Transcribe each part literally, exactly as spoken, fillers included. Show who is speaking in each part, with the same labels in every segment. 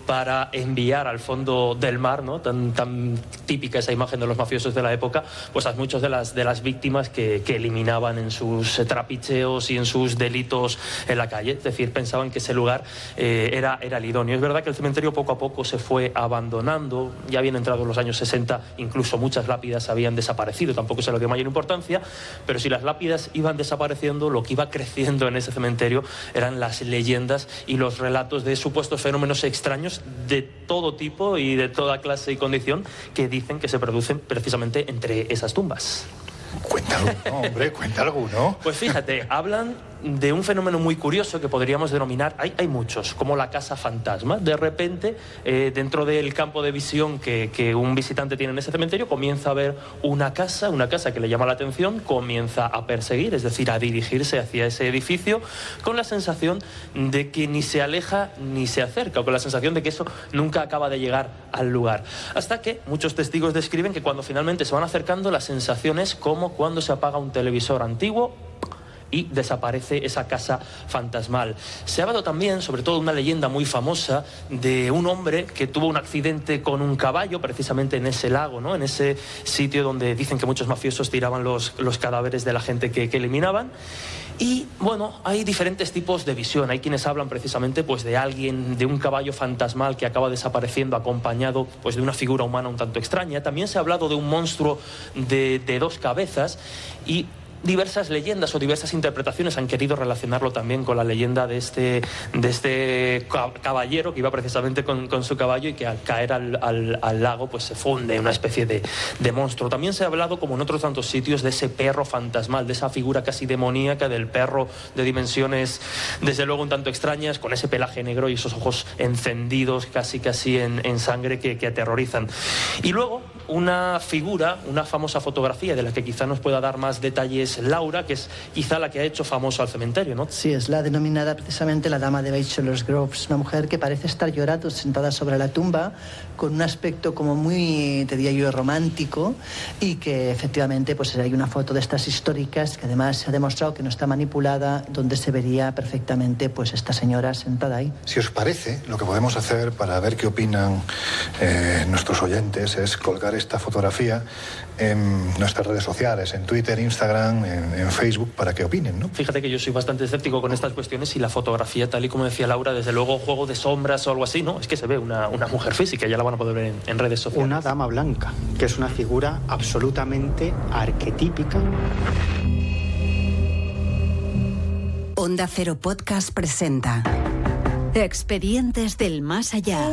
Speaker 1: para enviar al fondo del mar, ¿no? Tan, tan típica esa imagen de los mafiosos de la época, pues a muchos de las, de las víctimas que, que eliminaban en sus trapicheos y en sus delitos en la calle. Es decir, pensaban que ese lugar eh, era, era el idóneo. Es verdad que el cementerio poco a poco se fue abandonando, ya habían entrado en los años sesenta, incluso muchas lápidas habían desaparecido, tampoco es lo de mayor importancia, pero si las lápidas iban desapareciendo, lo que iba creciendo en ese cementerio eran las leyendas y los relatos de supuestos fenómenos extraños de todo tipo y de toda clase y condición que dicen que se producen precisamente entre esas tumbas.
Speaker 2: Cuenta alguno, hombre, cuenta alguno.
Speaker 1: Pues fíjate, hablan de un fenómeno muy curioso que podríamos denominar, hay, hay muchos, como la casa fantasma. De repente, eh, dentro del campo de visión que, que un visitante tiene en ese cementerio, comienza a ver una casa, una casa que le llama la atención, comienza a perseguir, es decir, a dirigirse hacia ese edificio, con la sensación de que ni se aleja ni se acerca, o con la sensación de que eso nunca acaba de llegar al lugar. Hasta que muchos testigos describen que cuando finalmente se van acercando, la sensación es como cuando se apaga un televisor antiguo y desaparece esa casa fantasmal. Se ha hablado también, sobre todo, una leyenda muy famosa de un hombre que tuvo un accidente con un caballo, precisamente en ese lago, ¿no? En ese sitio donde dicen que muchos mafiosos tiraban los, los cadáveres de la gente que, que eliminaban. Y bueno, hay diferentes tipos de visión. Hay quienes hablan precisamente pues de alguien, de un caballo fantasmal que acaba desapareciendo acompañado pues de una figura humana un tanto extraña. También se ha hablado de un monstruo de, de dos cabezas, y diversas leyendas o diversas interpretaciones han querido relacionarlo también con la leyenda de este, de este caballero que iba precisamente con, con su caballo y que al caer al, al, al lago pues se funde en una especie de, de monstruo. También se ha hablado, como en otros tantos sitios, de ese perro fantasmal, de esa figura casi demoníaca del perro de dimensiones desde luego un tanto extrañas, con ese pelaje negro y esos ojos encendidos casi casi en, en sangre que, que aterrorizan. Y luego una figura, una famosa fotografía de la que quizá nos pueda dar más detalles Laura, que es quizá la que ha hecho famoso al cementerio, ¿no?
Speaker 3: Sí, es la denominada precisamente la dama de Bachelor's Groves, una mujer que parece estar llorando sentada sobre la tumba, con un aspecto como muy, te diría yo, romántico, y que efectivamente pues hay una foto de estas históricas que además se ha demostrado que no está manipulada, donde se vería perfectamente pues esta señora sentada ahí.
Speaker 2: Si os parece, lo que podemos hacer para ver qué opinan eh, nuestros oyentes es colgar esta fotografía en nuestras redes sociales, en Twitter, Instagram, en, en Facebook, para que opinen, ¿no?
Speaker 1: Fíjate que yo soy bastante escéptico con estas cuestiones y la fotografía, tal y como decía Laura, desde luego juego de sombras o algo así, ¿no? Es que se ve una, una mujer física, ya la van a poder ver en, en redes sociales.
Speaker 4: Una dama blanca, que es una figura absolutamente arquetípica.
Speaker 5: Onda Cero Podcast presenta Expedientes del Más Allá.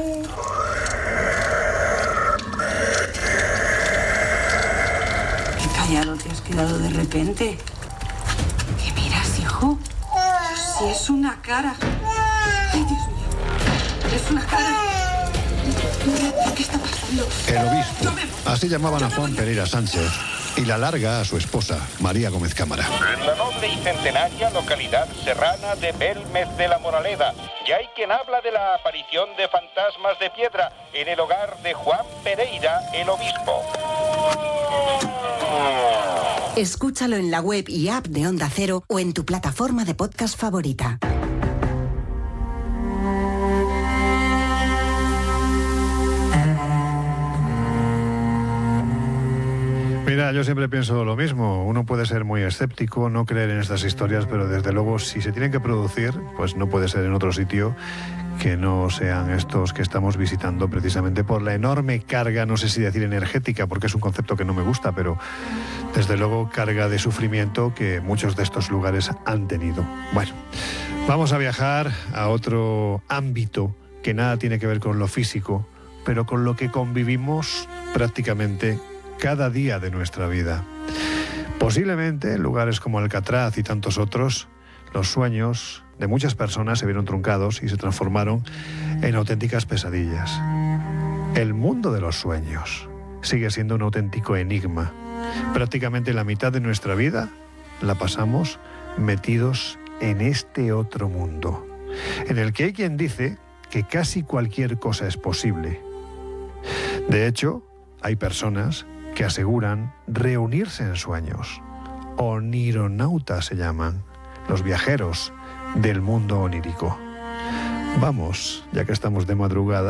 Speaker 6: Ya no te has quedado de repente. ¿Qué miras, hijo? Si es una cara. Ay, Dios mío. Es una cara. ¿Qué está pasando?
Speaker 7: El obispo. Así llamaban a Juan Pereira Sánchez. Y la larga a su esposa, María Gómez Cámara.
Speaker 8: En la noble y centenaria localidad serrana de Belmez de la Moraleda, ya hay quien habla de la aparición de fantasmas de piedra en el hogar de Juan Pereira, el obispo.
Speaker 5: Escúchalo en la web y app de Onda Cero o en tu plataforma de podcast favorita.
Speaker 7: Mira, yo siempre pienso lo mismo. Uno puede ser muy escéptico, no creer en estas historias, pero desde luego si se tienen que producir, pues no puede ser en otro sitio que no sean estos que estamos visitando, precisamente por la enorme carga, no sé si decir energética, porque es un concepto que no me gusta, pero desde luego carga de sufrimiento que muchos de estos lugares han tenido. Bueno, vamos a viajar a otro ámbito que nada tiene que ver con lo físico, pero con lo que convivimos prácticamente cada día de nuestra vida. Posiblemente en lugares como Alcatraz y tantos otros, los sueños de muchas personas se vieron truncados y se transformaron en auténticas pesadillas. El mundo de los sueños sigue siendo un auténtico enigma. Prácticamente la mitad de nuestra vida la pasamos metidos en este otro mundo, en el que hay quien dice que casi cualquier cosa es posible. De hecho, hay personas que aseguran reunirse en sueños. Onironautas se llaman, los viajeros del mundo onírico. Vamos, ya que estamos de madrugada,